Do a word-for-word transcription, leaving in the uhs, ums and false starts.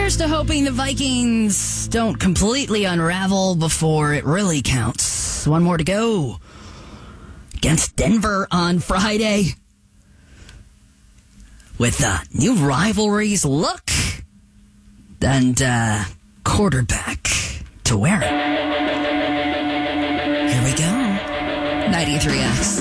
Here's to hoping the Vikings don't completely unravel before it really counts. One more to go against Denver on Friday. With uh, new rivalries, look, and uh, quarterback to wear it. Here we go. ninety-three X.